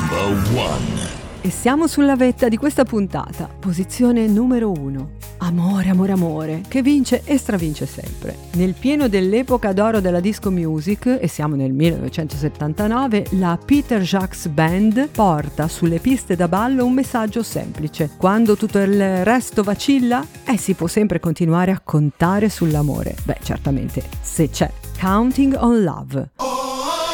E siamo sulla vetta di questa puntata, posizione numero 1. Amore, amore, amore, che vince e stravince sempre. Nel pieno dell'epoca d'oro della disco music, e siamo nel 1979, la Peter Jacques Band porta sulle piste da ballo un messaggio semplice. Quando tutto il resto vacilla, si può sempre continuare a contare sull'amore. Beh, certamente, se c'è. Counting on Love.